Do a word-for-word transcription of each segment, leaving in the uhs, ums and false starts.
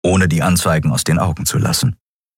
ohne die Anzeigen aus den Augen zu lassen.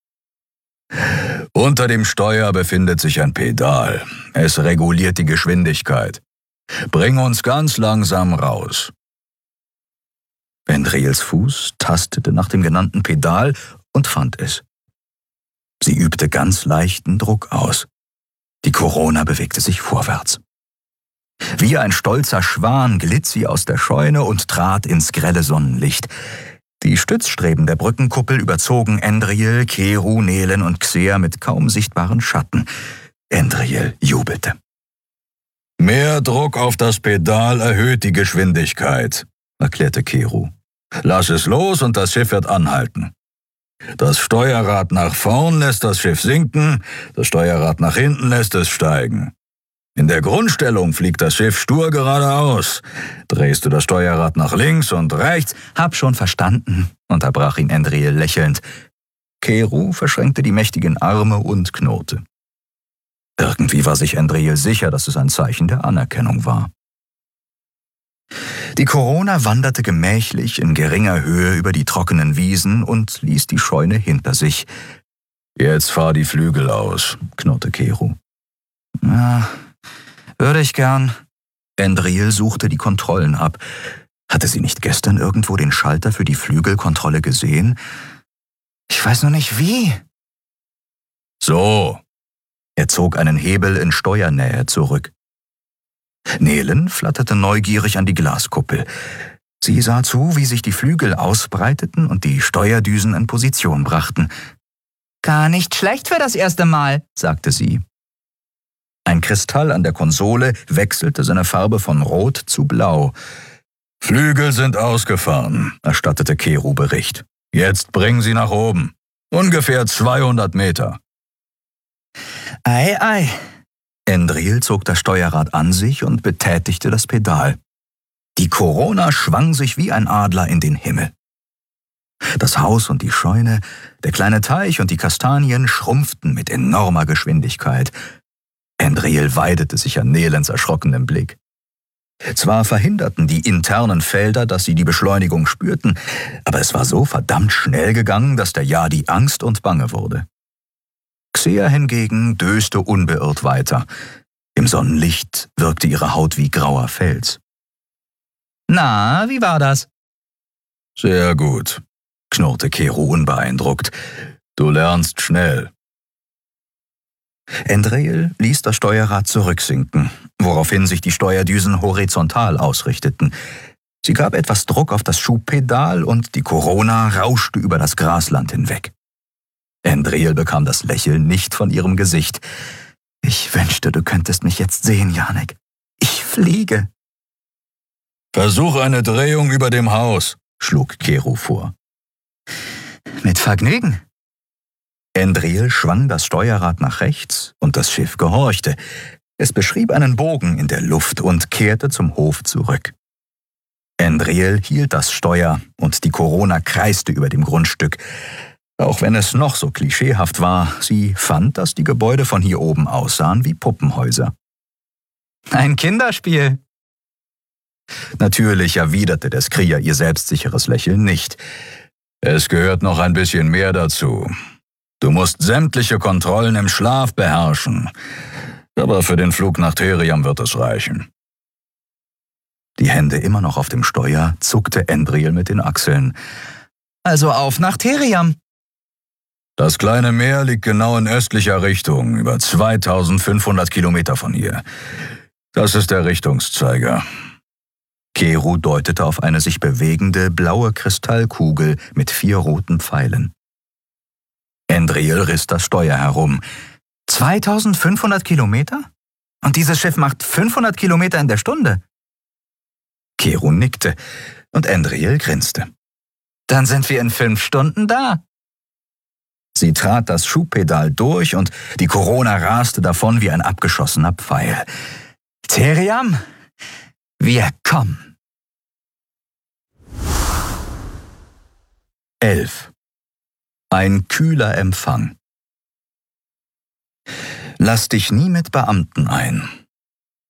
»Unter dem Steuer befindet sich ein Pedal. Es reguliert die Geschwindigkeit. Bring uns ganz langsam raus.« Endriels Fuß tastete nach dem genannten Pedal und fand es. Sie übte ganz leichten Druck aus. Die Corona bewegte sich vorwärts. Wie ein stolzer Schwan glitt sie aus der Scheune und trat ins grelle Sonnenlicht. Die Stützstreben der Brückenkuppel überzogen Endriel, Keru, Nelen und Xer mit kaum sichtbaren Schatten. Endriel jubelte. »Mehr Druck auf das Pedal erhöht die Geschwindigkeit«, erklärte Keru. »Lass es los und das Schiff wird anhalten. Das Steuerrad nach vorn lässt das Schiff sinken, das Steuerrad nach hinten lässt es steigen. In der Grundstellung fliegt das Schiff stur geradeaus. Drehst du das Steuerrad nach links und rechts?« »Hab schon verstanden«, unterbrach ihn Endriel lächelnd. Keru verschränkte die mächtigen Arme und knurrte. Irgendwie war sich Endriel sicher, dass es ein Zeichen der Anerkennung war. Die Corona wanderte gemächlich in geringer Höhe über die trockenen Wiesen und ließ die Scheune hinter sich. »Jetzt fahr die Flügel aus«, knurrte Keru. »Ja, würde ich gern.« Endriel suchte die Kontrollen ab. Hatte sie nicht gestern irgendwo den Schalter für die Flügelkontrolle gesehen? »Ich weiß nur nicht wie.« »So.« Er zog einen Hebel in Steuernähe zurück. Nelen flatterte neugierig an die Glaskuppel. Sie sah zu, wie sich die Flügel ausbreiteten und die Steuerdüsen in Position brachten. »Gar nicht schlecht für das erste Mal«, sagte sie. Ein Kristall an der Konsole wechselte seine Farbe von Rot zu Blau. »Flügel sind ausgefahren«, erstattete Keru Bericht. »Jetzt bringen sie nach oben. Ungefähr zweihundert Meter.« »Ei, ei.« Endriel zog das Steuerrad an sich und betätigte das Pedal. Die Corona schwang sich wie ein Adler in den Himmel. Das Haus und die Scheune, der kleine Teich und die Kastanien schrumpften mit enormer Geschwindigkeit. Endriel weidete sich an Nelens erschrockenem Blick. Zwar verhinderten die internen Felder, dass sie die Beschleunigung spürten, aber es war so verdammt schnell gegangen, dass der Yadi Angst und Bange wurde. Xer hingegen döste unbeirrt weiter. Im Sonnenlicht wirkte ihre Haut wie grauer Fels. »Na, wie war das?« »Sehr gut«, knurrte Keru unbeeindruckt. »Du lernst schnell.« Endriel ließ das Steuerrad zurücksinken, woraufhin sich die Steuerdüsen horizontal ausrichteten. Sie gab etwas Druck auf das Schubpedal und die Corona rauschte über das Grasland hinweg. Endriel bekam das Lächeln nicht von ihrem Gesicht. »Ich wünschte, du könntest mich jetzt sehen, Janek. Ich fliege.« »Versuch eine Drehung über dem Haus«, schlug Keru vor. »Mit Vergnügen.« Endriel schwang das Steuerrad nach rechts und das Schiff gehorchte. Es beschrieb einen Bogen in der Luft und kehrte zum Hof zurück. Endriel hielt das Steuer und die Corona kreiste über dem Grundstück. Auch wenn es noch so klischeehaft war, sie fand, dass die Gebäude von hier oben aussahen wie Puppenhäuser. »Ein Kinderspiel!« Natürlich erwiderte der Skrier ihr selbstsicheres Lächeln nicht. »Es gehört noch ein bisschen mehr dazu. Du musst sämtliche Kontrollen im Schlaf beherrschen. Aber für den Flug nach Theriam wird es reichen.« Die Hände immer noch auf dem Steuer, zuckte Endriel mit den Achseln. »Also auf nach Theriam!« »Das kleine Meer liegt genau in östlicher Richtung, über zweitausendfünfhundert Kilometer von hier. Das ist der Richtungszeiger.« Keru deutete auf eine sich bewegende, blaue Kristallkugel mit vier roten Pfeilen. Endriel riss das Steuer herum. »zweitausendfünfhundert Kilometer? Und dieses Schiff macht fünfhundert Kilometer in der Stunde?« Keru nickte und Endriel grinste. »Dann sind wir in fünf Stunden da.« Sie trat das Schubpedal durch und die Corona raste davon wie ein abgeschossener Pfeil. »Theriam, wir kommen!« elf. Ein kühler Empfang. Lass dich nie mit Beamten ein.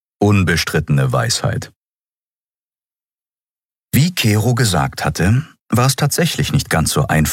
Unbestrittene Weisheit. Wie Keru gesagt hatte, war es tatsächlich nicht ganz so einfach,